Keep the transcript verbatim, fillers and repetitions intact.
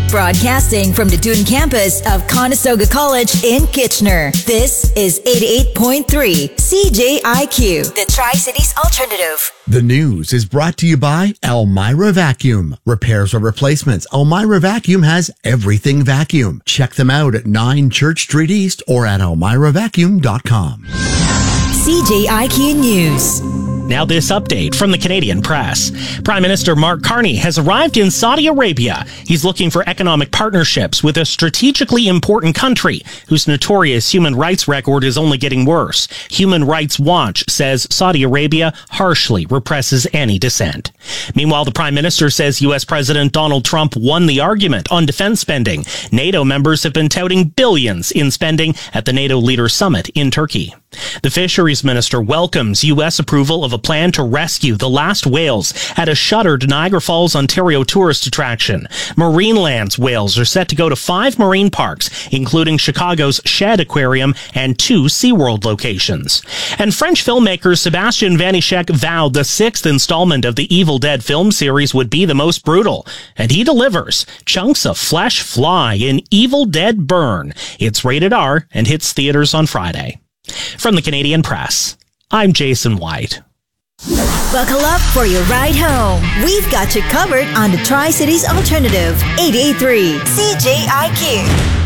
Broadcasting from the Dune campus of Conestoga College in Kitchener. This is eighty-eight point three C J I Q, the Tri-Cities Alternative. The news is brought to you by Elmira Vacuum. Repairs or replacements, Elmira Vacuum has everything vacuum. Check them out at nine Church Street East or at elmira vacuum dot com. C J I Q News. Now this update from the Canadian Press. Prime Minister Mark Carney has arrived in Saudi Arabia. He's looking for economic partnerships with a strategically important country whose notorious human rights record is only getting worse. Human Rights Watch says Saudi Arabia harshly represses any dissent. Meanwhile, the Prime Minister says U S President Donald Trump won the argument on defense spending. NATO members have been touting billions in spending at the NATO Leaders Summit in Turkey. The Fisheries Minister welcomes U S approval of a plan to rescue the last whales at a shuttered Niagara Falls, Ontario tourist attraction. Marineland's whales are set to go to five marine parks, including Chicago's Shedd Aquarium and two SeaWorld locations. And French filmmaker Sébastien Vanishek vowed the sixth installment of the Evil Dead film series would be the most brutal. And he delivers. Chunks of flesh fly in Evil Dead Burn. It's rated R and hits theaters on Friday. From the Canadian Press, I'm Jason White. Buckle up for your ride home. We've got you covered on the Tri-Cities Alternative, eight eighty-three C J I Q.